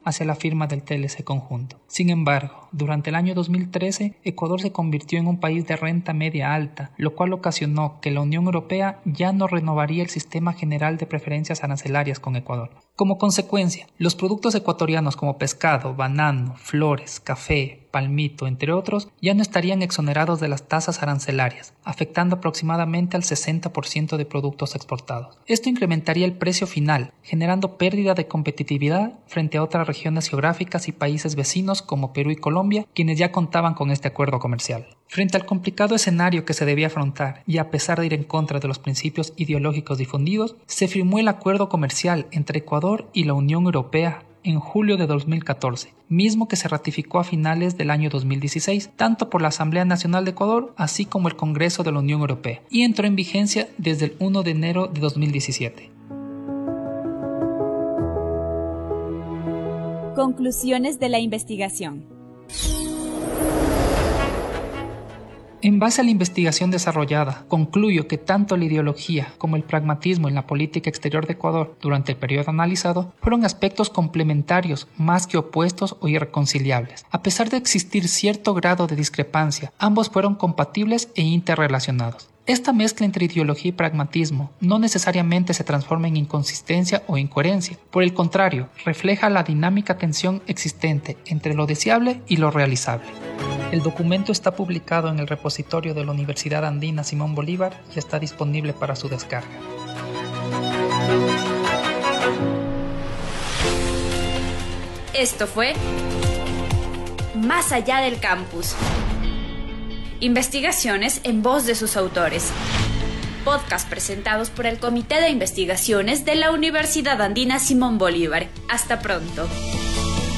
hacia la firma del TLC conjunto. Sin embargo, durante el año 2013, Ecuador se convirtió en un país de renta media alta, lo cual ocasionó que la Unión Europea ya no renovaría el sistema general de preferencias arancelarias con Ecuador. Como consecuencia, los productos ecuatorianos como pescado, banano, flores, café, palmito, entre otros, ya no estarían exonerados de las tasas arancelarias, afectando aproximadamente al 60% de productos exportados. Esto incrementaría el precio final, generando pérdida de competitividad frente a otras regiones geográficas y países vecinos como Perú y Colombia, quienes ya contaban con este acuerdo comercial. Frente al complicado escenario que se debía afrontar y a pesar de ir en contra de los principios ideológicos difundidos, se firmó el acuerdo comercial entre Ecuador y la Unión Europea en julio de 2014, mismo que se ratificó a finales del año 2016, tanto por la Asamblea Nacional de Ecuador, así como el Congreso de la Unión Europea, y entró en vigencia desde el 1 de enero de 2017. Conclusiones de la investigación. En base a la investigación desarrollada, concluyo que tanto la ideología como el pragmatismo en la política exterior de Ecuador durante el periodo analizado fueron aspectos complementarios más que opuestos o irreconciliables. A pesar de existir cierto grado de discrepancia, ambos fueron compatibles e interrelacionados. Esta mezcla entre ideología y pragmatismo no necesariamente se transforma en inconsistencia o incoherencia. Por el contrario, refleja la dinámica tensión existente entre lo deseable y lo realizable. El documento está publicado en el repositorio de la Universidad Andina Simón Bolívar y está disponible para su descarga. Esto fue Más allá del campus. Investigaciones en voz de sus autores. Podcast presentados por el Comité de Investigaciones de la Universidad Andina Simón Bolívar. Hasta pronto.